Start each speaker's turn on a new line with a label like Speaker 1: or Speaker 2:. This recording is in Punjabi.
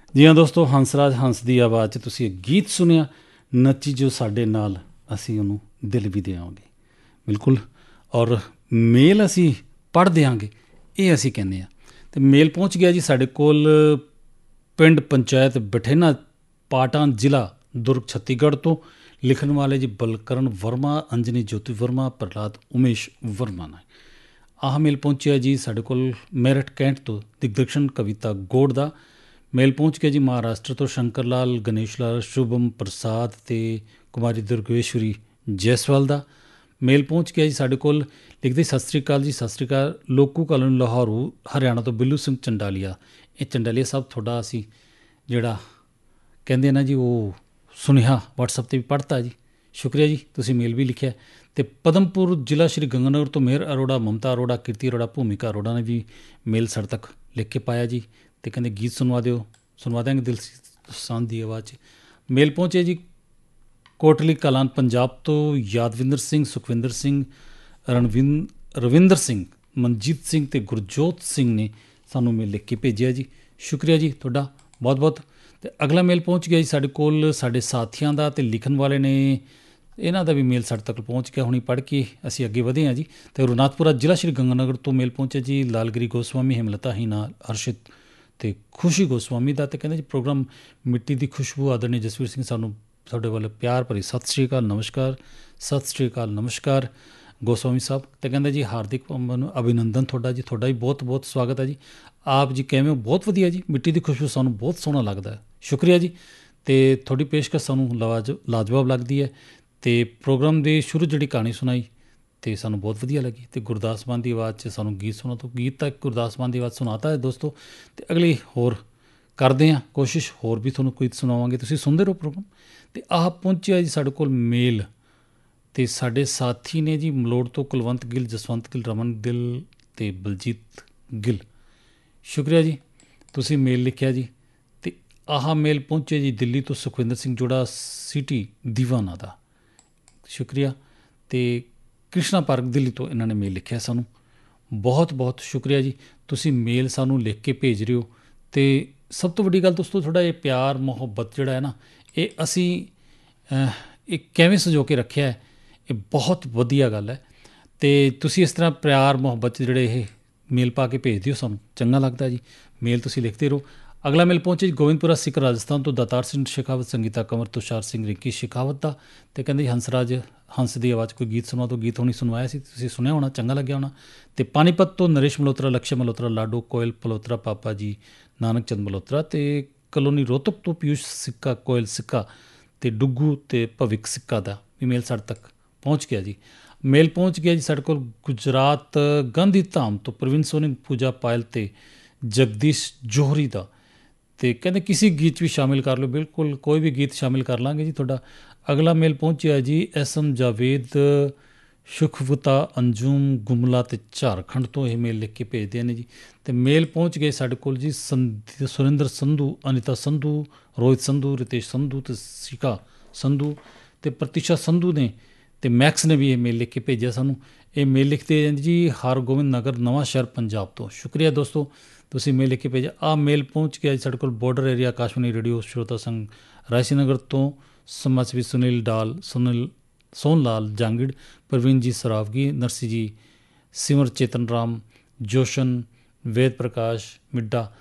Speaker 1: ਜੀ ਹਾਂ ਦੋਸਤੋ, ਹੰਸਰਾਜ ਹੰਸ ਦੀ ਆਵਾਜ਼ 'ਚ ਤੁਸੀਂ ਇਹ ਗੀਤ ਸੁਣਿਆ, ਨੱਚੀ ਜੋ ਸਾਡੇ ਨਾਲ, ਅਸੀਂ ਉਹਨੂੰ ਦਿਲ ਵੀ ਦਿਆਂਗੇ। ਬਿਲਕੁਲ। ਔਰ ਮੇਲ ਅਸੀਂ ਪੜ੍ਹ ਦਿਆਂਗੇ, ਇਹ ਅਸੀਂ ਕਹਿੰਦੇ ਹਾਂ। ਅਤੇ ਮੇਲ ਪਹੁੰਚ ਗਿਆ ਜੀ ਸਾਡੇ ਕੋਲ ਪਿੰਡ ਪੰਚਾਇਤ ਬਠੇਨਾ, ਪਾਟਾਂ, ਜ਼ਿਲ੍ਹਾ ਦੁਰਗ, ਛੱਤੀਗੜ੍ਹ ਤੋਂ। ਲਿਖਣ ਵਾਲੇ ਜੀ ਬਲਕਰਨ ਵਰਮਾ, ਅੰਜਨੀ ਜੋਤੀ ਵਰਮਾ, ਪ੍ਰਹਲਾਦ ਉਮੇਸ਼ ਵਰਮਾ ਨੇ। ਆਹ ਮੇਲ ਪਹੁੰਚਿਆ ਜੀ ਸਾਡੇ ਕੋਲ ਮੈਰਟ ਕੈਂਟ ਤੋਂ ਦਿਗਦਰਸ਼ਨ ਕਵਿਤਾ ਗੌੜ ਦਾ। ਮੇਲ ਪਹੁੰਚ ਗਿਆ ਜੀ ਮਹਾਰਾਸ਼ਟਰ ਤੋਂ ਸ਼ੰਕਰ ਲਾਲ, ਗਣੇਸ਼ ਲਾਲ, ਸ਼ੁਭਮ ਪ੍ਰਸਾਦ ਅਤੇ ਕੁਮਾਰੀ ਦੁਰਗੇਸ਼ਵਰੀ ਜੈਸਵਾਲ ਦਾ। ਮੇਲ ਪਹੁੰਚ ਗਿਆ ਜੀ ਸਾਡੇ ਕੋਲ, ਲਿਖਦੇ ਸਤਿ ਸ਼੍ਰੀ ਅਕਾਲ ਜੀ, ਸਤਿ ਸ਼੍ਰੀ ਅਕਾਲ, ਲੋਕੂ ਕਾਲੋਨੀ ਲਾਹੌਰੂ ਹਰਿਆਣਾ ਤੋਂ ਬਿੱਲੂ ਸਿੰਘ ਚੰਡਾਲੀਆ। ਇਹ ਚੰਡਾਲੀਆ ਸਾਹਿਬ ਤੁਹਾਡਾ ਅਸੀਂ ਜਿਹੜਾ ਕਹਿੰਦੇ ਨਾ ਜੀ ਉਹ ਸੁਨੇਹਾ ਵਟਸਐਪ 'ਤੇ ਵੀ ਪੜ੍ਹਤਾ ਜੀ, ਸ਼ੁਕਰੀਆ ਜੀ, ਤੁਸੀਂ ਮੇਲ ਵੀ ਲਿਖਿਆ। ਅਤੇ ਪਦਮਪੁਰ ਜ਼ਿਲ੍ਹਾ ਸ਼੍ਰੀ ਗੰਗਾਨਗਰ ਤੋਂ ਮੇਹਰ ਅਰੋੜਾ, ਮਮਤਾ ਅਰੋੜਾ, ਕੀਰਤੀ ਅਰੋੜਾ, ਭੂਮਿਕਾ ਅਰੋੜਾ ਨੇ ਵੀ ਮੇਲ ਸਾਡੇ ਤੱਕ ਲਿਖ ਕੇ ਪਾਇਆ ਜੀ। ਅਤੇ ਕਹਿੰਦੇ ਗੀਤ ਸੁਣਵਾ ਦਿਓ, ਸੁਣਵਾ ਦਿਆਂਗੇ ਦਿਲ ਪਸੰਦ ਦੀ ਆਵਾਜ਼ 'ਚ। ਮੇਲ ਪਹੁੰਚੇ ਜੀ ਕੋਟਲੀ ਕਲਾਂ ਪੰਜਾਬ ਤੋਂ ਯਾਦਵਿੰਦਰ ਸਿੰਘ, ਸੁਖਵਿੰਦਰ ਸਿੰਘ, ਰਵਿੰਦਰ ਸਿੰਘ, ਮਨਜੀਤ ਸਿੰਘ ਅਤੇ ਗੁਰਜੋਤ ਸਿੰਘ ਨੇ ਸਾਨੂੰ ਮੇਲ ਲਿਖ ਕੇ ਭੇਜਿਆ ਜੀ, ਸ਼ੁਕਰੀਆ ਜੀ ਤੁਹਾਡਾ ਬਹੁਤ ਬਹੁਤ। ਅਤੇ ਅਗਲਾ ਮੇਲ ਪਹੁੰਚ ਗਿਆ ਜੀ ਸਾਡੇ ਕੋਲ ਸਾਡੇ ਸਾਥੀਆਂ ਦਾ, ਅਤੇ ਲਿਖਣ ਵਾਲੇ ਨੇ ਇਹਨਾਂ ਦਾ ਵੀ ਮੇਲ ਸਾਡੇ ਤੱਕ ਪਹੁੰਚ ਗਿਆ, ਹੁਣੀ ਪੜ੍ਹ ਕੇ ਅਸੀਂ ਅੱਗੇ ਵਧੇ ਹਾਂ ਜੀ। ਅਤੇ ਰਘੁਨਾਥਪੁਰਾ ਜ਼ਿਲ੍ਹਾ ਸ਼੍ਰੀ ਗੰਗਾਨਗਰ ਤੋਂ ਮੇਲ ਪਹੁੰਚਿਆ ਜੀ ਲਾਲਗਿਰੀ ਗੋਸਵਾਮੀ, ਹਿਮਲਤਾ ਹੀਨਾ, ਹਰਸ਼ਿਤ ਅਤੇ ਖੁਸ਼ੀ ਗੋਸਵਾਮੀ ਦਾ। ਅਤੇ ਕਹਿੰਦੇ ਜੀ ਪ੍ਰੋਗਰਾਮ ਮਿੱਟੀ ਦੀ ਖੁਸ਼ਬੂ, ਆਦਰਣੀ ਜਸਵੀਰ ਸਿੰਘ, ਸਾਨੂੰ ਤੁਹਾਡੇ ਵੱਲ ਪਿਆਰ ਭਰੀ ਸਤਿ ਸ਼੍ਰੀ ਅਕਾਲ, ਨਮਸਕਾਰ, ਸਤਿ ਸ਼੍ਰੀ ਅਕਾਲ, ਨਮਸਕਾਰ ਗੋਸਵਾਮੀ ਸਾਹਿਬ। ਅਤੇ ਕਹਿੰਦੇ ਜੀ ਹਾਰਦਿਕ ਅਭਿਨੰਦਨ ਤੁਹਾਡਾ ਜੀ, ਤੁਹਾਡਾ ਵੀ ਬਹੁਤ ਬਹੁਤ ਸਵਾਗਤ ਹੈ ਜੀ। ਆਪ ਜੀ ਕਿਵੇਂ ਹੋ? ਬਹੁਤ ਵਧੀਆ ਜੀ, ਮਿੱਟੀ ਦੀ ਖੁਸ਼ਬੂ ਸਾਨੂੰ ਬਹੁਤ ਸੋਹਣਾ ਲੱਗਦਾ ਹੈ, ਸ਼ੁਕਰੀਆ ਜੀ। ਅਤੇ ਤੁਹਾਡੀ ਪੇਸ਼ਕਸ਼ ਸਾਨੂੰ ਲਾਜਵਾਬ ਲੱਗਦੀ ਹੈ। ਅਤੇ ਪ੍ਰੋਗਰਾਮ ਦੇ ਸ਼ੁਰੂ ਜਿਹੜੀ ਕਹਾਣੀ ਸੁਣਾਈ ਅਤੇ ਸਾਨੂੰ ਬਹੁਤ ਵਧੀਆ ਲੱਗੀ। ਅਤੇ ਗੁਰਦਾਸ ਮਾਨ ਦੀ ਆਵਾਜ਼ 'ਚ ਸਾਨੂੰ ਗੀਤ ਸੁਣਾ ਤੋਂ ਗੀਤ ਤੱਕ ਗੁਰਦਾਸ ਮਾਨ ਦੀ ਆਵਾਜ਼ ਸੁਣਾਤਾ ਹੈ ਦੋਸਤੋ। ਅਤੇ ਅਗਲੀ ਹੋਰ ਕਰਦੇ ਹਾਂ ਕੋਸ਼ਿਸ਼, ਹੋਰ ਵੀ ਤੁਹਾਨੂੰ ਗੀਤ ਸੁਣਾਵਾਂਗੇ, ਤੁਸੀਂ ਸੁਣਦੇ ਰਹੋ ਪ੍ਰੋਗਰਾਮ। ਅਤੇ ਆਹ ਪਹੁੰਚਿਆ ਜੀ ਸਾਡੇ ਕੋਲ ਮੇਲ, ਅਤੇ ਸਾਡੇ ਸਾਥੀ ਨੇ ਜੀ ਮਲੋੜ ਤੋਂ ਕੁਲਵੰਤ ਗਿੱਲ, ਜਸਵੰਤ ਗਿੱਲ, ਰਮਨ ਗਿੱਲ ਅਤੇ ਬਲਜੀਤ ਗਿੱਲ, ਸ਼ੁਕਰੀਆ ਜੀ, ਤੁਸੀਂ ਮੇਲ ਲਿਖਿਆ ਜੀ। ਅਤੇ ਆਹ ਮੇਲ ਪਹੁੰਚੇ ਜੀ ਦਿੱਲੀ ਤੋਂ ਸੁਖਵਿੰਦਰ ਸਿੰਘ ਜੋੜਾ, ਸਿਟੀ ਦੀਵਾਨਾ ਦਾ, ਸ਼ੁਕਰੀਆ। ਅਤੇ ਕ੍ਰਿਸ਼ਨਾ ਪਾਰਕ ਦਿੱਲੀ ਤੋਂ ਇਹਨਾਂ ਨੇ ਮੇਲ ਲਿਖਿਆ ਸਾਨੂੰ, ਬਹੁਤ ਬਹੁਤ ਸ਼ੁਕਰੀਆ ਜੀ। ਤੁਸੀਂ ਮੇਲ ਸਾਨੂੰ ਲਿਖ ਕੇ ਭੇਜ ਰਹੇ ਹੋ। ਅਤੇ ਸਭ ਤੋਂ ਵੱਡੀ ਗੱਲ ਦੋਸਤੋ, ਤੁਹਾਡਾ ਇਹ ਪਿਆਰ ਮੁਹੱਬਤ ਜਿਹੜਾ ਹੈ ਨਾ, ਇਹ ਅਸੀਂ ਇਹ ਕਿਵੇਂ ਸੰਜੋ ਕੇ ਰੱਖਿਆ ਹੈ, ਇਹ ਬਹੁਤ ਵਧੀਆ ਗੱਲ ਹੈ। ਅਤੇ ਤੁਸੀਂ ਇਸ ਤਰ੍ਹਾਂ ਪਿਆਰ ਮੁਹੱਬਤ 'ਚ ਜਿਹੜੇ ਇਹ ਮੇਲ ਪਾ ਕੇ ਭੇਜਦੇ ਹੋ, ਸਾਨੂੰ ਚੰਗਾ ਲੱਗਦਾ ਜੀ। ਮੇਲ ਤੁਸੀਂ ਲਿਖਦੇ ਰਹੋ। ਅਗਲਾ ਮੇਲ ਪਹੁੰਚੇ ਜੀ ਗੋਬਿੰਦਪੁਰਾ ਸਿੱਖ ਰਾਜਸਥਾਨ ਤੋਂ ਦਾਤਾਰ ਸਿੰਘ ਸ਼ੇਖਾਵਤ, ਸੰਗੀਤਾ ਕੰਵਰ, ਤੁਸ਼ਾਰ ਸਿੰਘ, ਰਿੰਕੀ ਸ਼ੇਖਾਵਤ ਦਾ। ਅਤੇ ਕਹਿੰਦੇ ਹੰਸਰਾਜ ਹੰਸ ਦੀ ਆਵਾਜ਼ ਕੋਈ ਗੀਤ ਸੁਣਵਾ ਤੋਂ ਗੀਤ ਹੁਣੀ ਸੁਣਵਾਇਆ ਸੀ, ਤੁਸੀਂ ਸੁਣਿਆ ਹੋਣਾ, ਚੰਗਾ ਲੱਗਿਆ ਹੋਣਾ। ਅਤੇ ਪਾਣੀਪਤ ਤੋਂ ਨਰੇਸ਼ ਮਲਹੋਤਰਾ, ਲਕਸ਼ਯ ਮਲਹੋਤਰਾ, ਲਾਡੋ, ਕੋਇਲ ਮਲਹੋਤਰਾ, ਪਾਪਾ ਜੀ, ਨਾਨਕ ਚੰਦ ਮਲਹੋਤਰਾ। ਅਤੇ ਕਲੋਨੀ ਰੋਹਤਕ ਤੋਂ ਪਿਊਸ਼ ਸਿੱਕਾ, ਕੋਇਲ ਸਿੱਕਾ ਅਤੇ ਡੁੱਗੂ ਅਤੇ ਭਵਿਕ ਸਿੱਕਾ ਦਾ ਵੀ ਮੇਲ ਸਾਡੇ ਤੱਕ ਪਹੁੰਚ ਗਿਆ ਜੀ। ਮੇਲ ਪਹੁੰਚ ਗਿਆ ਜੀ ਸਾਡੇ ਕੋਲ ਗੁਜਰਾਤ ਗਾਂਧੀ ਧਾਮ ਤੋਂ ਪ੍ਰਵੀਨ ਸੋਨੀ, ਪੂਜਾ ਪਾਇਲ ਅਤੇ ਜਗਦੀਸ਼ ਜੋਹਰੀ ਦਾ। ਅਤੇ ਕਹਿੰਦੇ ਕਿਸੇ ਗੀਤ ਵੀ ਸ਼ਾਮਿਲ ਕਰ ਲਓ, ਬਿਲਕੁਲ ਕੋਈ ਵੀ ਗੀਤ ਸ਼ਾਮਿਲ ਕਰ ਲਾਂਗੇ ਜੀ ਤੁਹਾਡਾ। ਅਗਲਾ ਮੇਲ ਪਹੁੰਚਿਆ ਜੀ SM ਜਾਵੇਦ, ਸ਼ੁਖਵਤਾ, ਅੰਜੁਮ, ਗੁਮਲਾ ਅਤੇ ਝਾਰਖੰਡ ਤੋਂ ਇਹ ਮੇਲ ਲਿਖ ਕੇ ਭੇਜਦੇ ਨੇ ਜੀ। ਅਤੇ ਮੇਲ ਪਹੁੰਚ ਗਏ ਸਾਡੇ ਕੋਲ ਜੀ ਸੁਰਿੰਦਰ ਸੰਧੂ, ਅਨੀਤਾ ਸੰਧੂ, ਰੋਹਿਤ ਸੰਧੂ, ਰਿਤੇਸ਼ ਸੰਧੂ ਅਤੇ ਸ਼ਿਖਾ ਸੰਧੂ ਅਤੇ ਪ੍ਰਤੀਸ਼ਾ ਸੰਧੂ ਨੇ ਅਤੇ ਮੈਕਸ ਨੇ ਵੀ ਇਹ ਮੇਲ ਲਿਖ ਕੇ ਭੇਜਿਆ ਸਾਨੂੰ। ਇਹ ਮੇਲ ਲਿਖਦੇ ਜੀ ਹਰਗੋਬਿੰਦ ਨਗਰ, ਨਵਾਂ ਸ਼ਹਿਰ, ਪੰਜਾਬ ਤੋਂ, ਸ਼ੁਕਰੀਆ ਦੋਸਤੋ, ਤੁਸੀਂ ਮੇਲ ਲਿਖ ਕੇ ਭੇਜਿਆ। ਆਹ ਮੇਲ ਪਹੁੰਚ ਗਿਆ ਜੀ ਸਾਡੇ ਕੋਲ ਬਾਰਡਰ ਏਰੀਆ ਆਕਾਸ਼ਵਾਣੀ ਰੇਡੀਓ ਸ਼ਰੋਤਾ ਸੰਘ ਰਾਇਸੀ ਨਗਰ ਤੋਂ ਸਮਾਜ ਸੇਵੀ ਸੋਹਨ ਲਾਲ ਜਾਂਗੜ, ਪ੍ਰਵੀਨ ਜੀ ਸਰਾਵਗੀ, ਨਰਸੀ ਜੀ, ਸਿਮਰ ਚੇਤਨ ਰਾਮ, ਜੋਸ਼ਨ, ਵੇਦ ਪ੍ਰਕਾਸ਼ ਮਿੱਡਾ